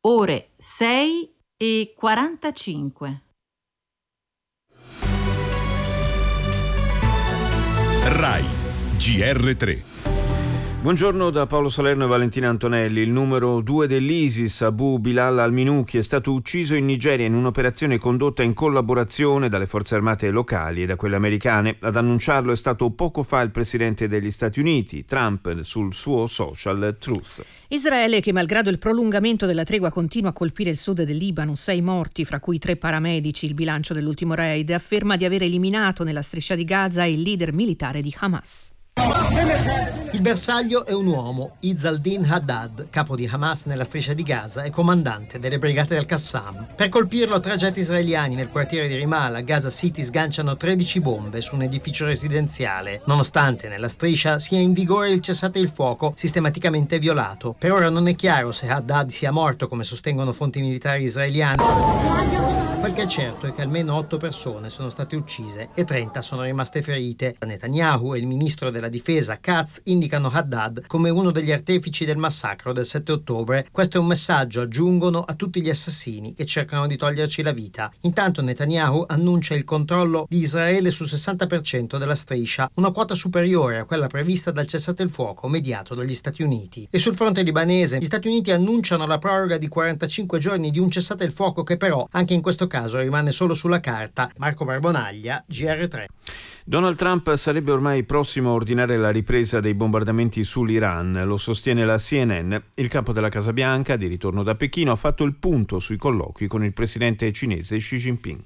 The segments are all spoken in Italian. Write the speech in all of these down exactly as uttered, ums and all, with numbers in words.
ore sei e quarantacinque. Rai G R tre. Buongiorno da Paolo Salerno e Valentina Antonelli. Il numero due dell'ISIS, Abu Bilal al-Minuki, è stato ucciso in Nigeria in un'operazione condotta in collaborazione dalle forze armate locali e da quelle americane. Ad annunciarlo è stato poco fa il presidente degli Stati Uniti, Trump, sul suo social Truth. Israele, che malgrado il prolungamento della tregua continua a colpire il sud del Libano, sei morti, fra cui tre paramedici, il bilancio dell'ultimo raid, afferma di aver eliminato nella striscia di Gaza il leader militare di Hamas. Il bersaglio è un uomo, Izz al-Din Haddad, capo di Hamas nella striscia di Gaza e comandante delle brigate del Qassam. Per colpirlo, tre jet israeliani nel quartiere di Ramallah, Gaza City, sganciano tredici bombe su un edificio residenziale, nonostante nella striscia sia in vigore il cessate il fuoco sistematicamente violato. Per ora non è chiaro se Haddad sia morto, come sostengono fonti militari israeliane. Quel che è certo è che almeno otto persone sono state uccise e trenta sono rimaste ferite. Netanyahu e il ministro della difesa Katz indicano Haddad come uno degli artefici del massacro del sette ottobre. Questo è un messaggio, aggiungono, a tutti gli assassini che cercano di toglierci la vita. Intanto Netanyahu annuncia il controllo di Israele sul sessanta per cento della striscia, una quota superiore a quella prevista dal cessate il fuoco mediato dagli Stati Uniti. E sul fronte libanese, gli Stati Uniti annunciano la proroga di quarantacinque giorni di un cessate il fuoco che però, anche in questo caso, rimane solo sulla carta. Marco Barbonaglia, G R tre. Donald Trump sarebbe ormai prossimo a ordinare la ripresa dei bombardamenti sull'Iran, lo sostiene la C N N. Il capo della Casa Bianca, di ritorno da Pechino, ha fatto il punto sui colloqui con il presidente cinese Xi Jinping.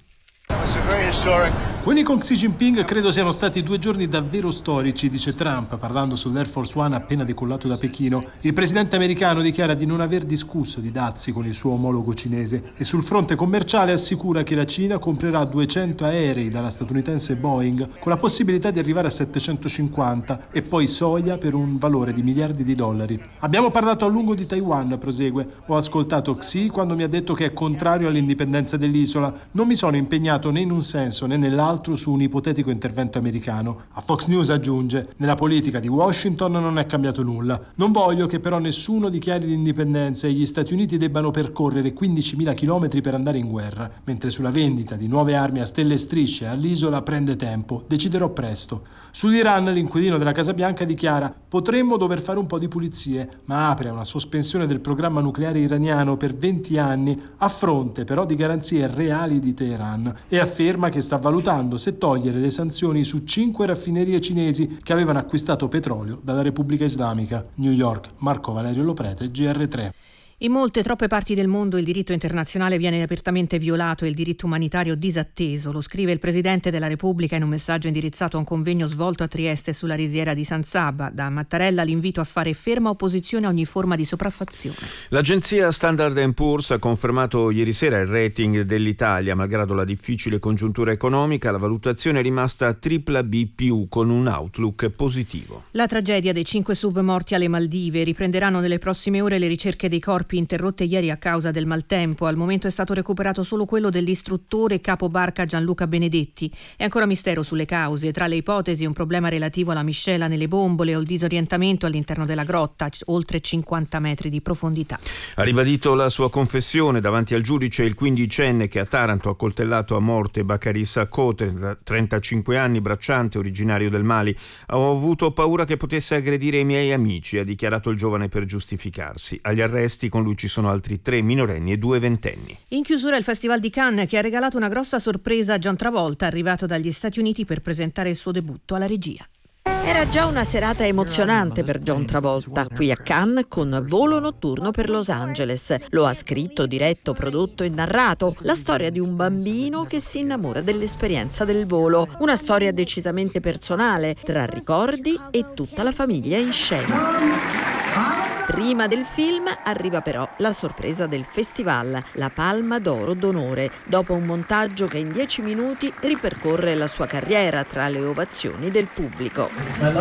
Quelli con Xi Jinping credo siano stati due giorni davvero storici, dice Trump, parlando sull'Air Force One appena decollato da Pechino. Il presidente americano dichiara di non aver discusso di dazi con il suo omologo cinese e sul fronte commerciale assicura che la Cina comprerà duecento aerei dalla statunitense Boeing con la possibilità di arrivare a settecentocinquanta e poi soia per un valore di miliardi di dollari. Abbiamo parlato a lungo di Taiwan, prosegue. Ho ascoltato Xi quando mi ha detto che è contrario all'indipendenza dell'isola. Non mi sono impegnato né in un senso né nell'altro su un ipotetico intervento americano. A Fox News aggiunge: nella politica di Washington non è cambiato nulla. Non voglio che però nessuno dichiari l'indipendenza e gli Stati Uniti debbano percorrere quindicimila chilometri per andare in guerra, mentre sulla vendita di nuove armi a stelle e strisce all'isola prende tempo. Deciderò presto. Sull'Iran l'inquilino della Casa Bianca dichiara: potremmo dover fare un po' di pulizie, ma apre a una sospensione del programma nucleare iraniano per venti anni a fronte però di garanzie reali di Teheran, e afferma che sta valutando se togliere le sanzioni su cinque raffinerie cinesi che avevano acquistato petrolio dalla Repubblica Islamica. New York, Marco Valerio Loprete, G R tre. In molte, troppe parti del mondo il diritto internazionale viene apertamente violato e il diritto umanitario disatteso. Lo scrive il Presidente della Repubblica in un messaggio indirizzato a un convegno svolto a Trieste sulla risiera di San Sabba. Da Mattarella l'invito a fare ferma opposizione a ogni forma di sopraffazione. L'agenzia Standard and Poor's ha confermato ieri sera il rating dell'Italia. Malgrado la difficile congiuntura economica, la valutazione è rimasta tripla B più, con un outlook positivo. La tragedia dei cinque sub morti alle Maldive. Riprenderanno nelle prossime ore le ricerche dei corpi interrotte ieri a causa del maltempo. Al momento è stato recuperato solo quello dell'istruttore capobarca Gianluca Benedetti. È ancora mistero sulle cause. Tra le ipotesi un problema relativo alla miscela nelle bombole o il disorientamento all'interno della grotta, oltre cinquanta metri di profondità. Ha ribadito la sua confessione davanti al giudice il quindicenne che a Taranto ha coltellato a morte Bakary Sacco, trentacinque anni, bracciante, originario del Mali. Ho avuto paura che potesse aggredire i miei amici, ha dichiarato il giovane per giustificarsi. Agli arresti con lui ci sono altri tre minorenni e due ventenni. In chiusura il Festival di Cannes, che ha regalato una grossa sorpresa a John Travolta, arrivato dagli Stati Uniti per presentare il suo debutto alla regia. Era già una serata emozionante per John Travolta, qui a Cannes con Volo notturno per Los Angeles. Lo ha scritto, diretto, prodotto e narrato. La storia di un bambino che si innamora dell'esperienza del volo. Una storia decisamente personale, tra ricordi e tutta la famiglia in scena. Prima del film arriva però la sorpresa del festival, la Palma d'Oro d'onore, dopo un montaggio che in dieci minuti ripercorre la sua carriera tra le ovazioni del pubblico.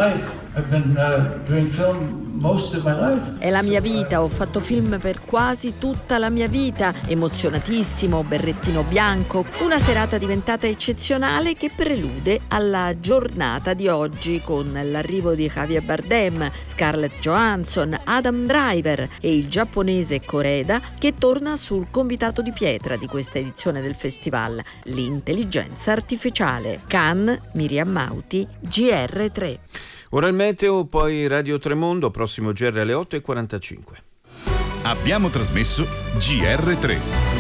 È la mia vita, ho fatto film per quasi tutta la mia vita, emozionatissimo, berrettino bianco, una serata diventata eccezionale che prelude alla giornata di oggi con l'arrivo di Javier Bardem, Scarlett Johansson, Adam Adam Driver e il giapponese Koreda, che torna sul convitato di pietra di questa edizione del festival, l'intelligenza artificiale. Cannes, Miriam Mauti, G R tre. Ora il meteo, poi Radio Tremondo, prossimo G R alle otto e quarantacinque. Abbiamo trasmesso G R tre.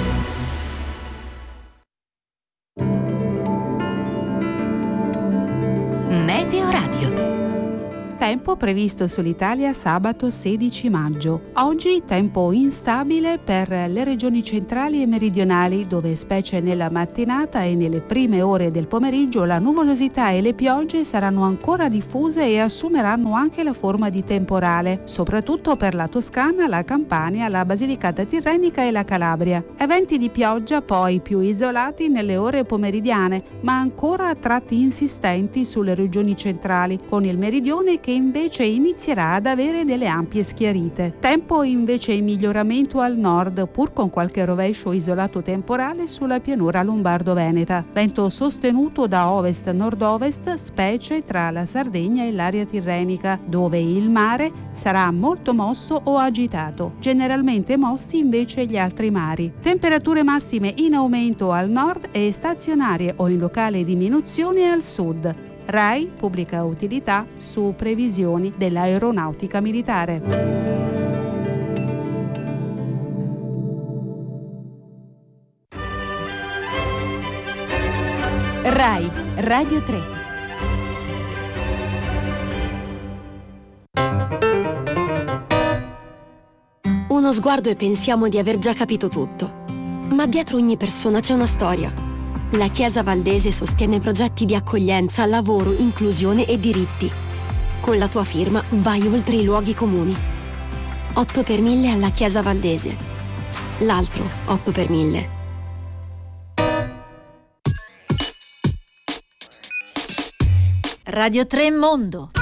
Meteo Radio. Tempo previsto sull'Italia sabato sedici maggio. Oggi tempo instabile per le regioni centrali e meridionali, dove specie nella mattinata e nelle prime ore del pomeriggio la nuvolosità e le piogge saranno ancora diffuse e assumeranno anche la forma di temporale, soprattutto per la Toscana, la Campania, la Basilicata Tirrenica e la Calabria. Eventi di pioggia poi più isolati nelle ore pomeridiane, ma ancora a tratti insistenti sulle regioni centrali, con il meridione che che invece inizierà ad avere delle ampie schiarite. Tempo invece in miglioramento al nord, pur con qualche rovescio isolato temporale sulla pianura lombardo-veneta. Vento sostenuto da ovest-nord-ovest, specie tra la Sardegna e l'area tirrenica, dove il mare sarà molto mosso o agitato. Generalmente mossi invece gli altri mari. Temperature massime in aumento al nord e stazionarie o in locale diminuzione al sud. RAI pubblica utilità su previsioni dell'aeronautica militare. RAI Radio tre. Uno sguardo e pensiamo di aver già capito tutto. Ma dietro ogni persona c'è una storia. La Chiesa Valdese sostiene progetti di accoglienza, lavoro, inclusione e diritti. Con la tua firma vai oltre i luoghi comuni. otto per mille alla Chiesa Valdese. L'altro otto per mille. Radio tre Mondo.